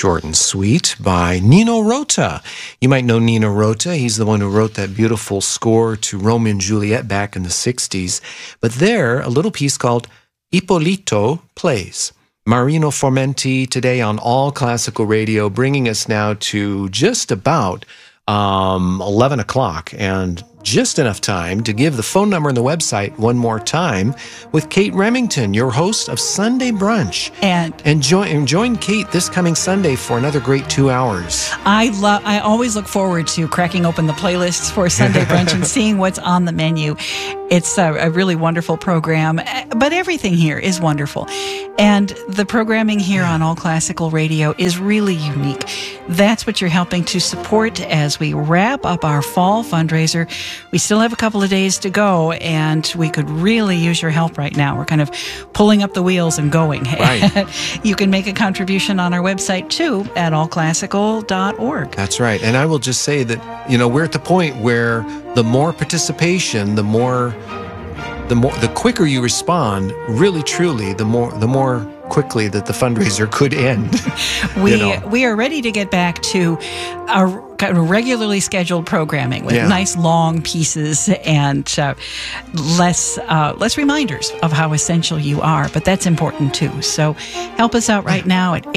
Short and Sweet by Nino Rota. You might know Nino Rota. He's the one who wrote that beautiful score to Romeo and Juliet back in the 60s. But there, a little piece called Ippolito Plays. Marino Formenti today on All Classical Radio, bringing us now to just about 11 o'clock, and just enough time to give the phone number and the website one more time with Kate Remington, your host of Sunday Brunch. And join Kate this coming Sunday for another great 2 hours. I always look forward to cracking open the playlists for Sunday Brunch and seeing what's on the menu. It's a really wonderful program, but everything here is wonderful. And the programming here on All Classical Radio is really unique. That's what you're helping to support as we wrap up our fall fundraiser. We still have a couple of days to go, and we could really use your help right now. We're kind of pulling up the wheels and going. Right. You can make a contribution on our website, too, at allclassical.org. That's right. And I will just say that, we're at the point where the more participation, the quicker you respond, really, truly, the more quickly that the fundraiser could end. We are ready to get back to our kind of regularly scheduled programming with nice long pieces and less reminders of how essential you are, but that's important too. So help us out right now at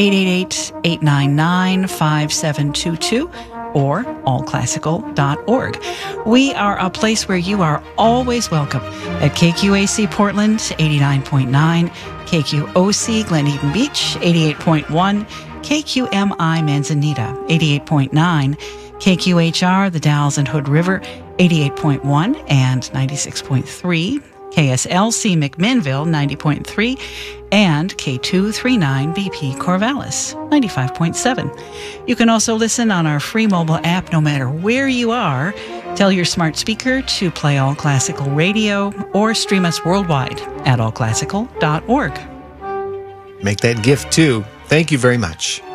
888-899-5722 or allclassical.org. We are a place where you are always welcome at KQAC Portland 89.9, KQOC Glen Eden Beach 88.1, KQMI Manzanita 88.9, KQHR The Dalles and Hood River 88.1 and 96.3, KSLC McMinnville 90.3, and K239BP Corvallis 95.7. You can also listen on our free mobile app no matter where you are. Tell your smart speaker to play All Classical Radio or stream us worldwide at allclassical.org. Make that gift too. Thank you very much.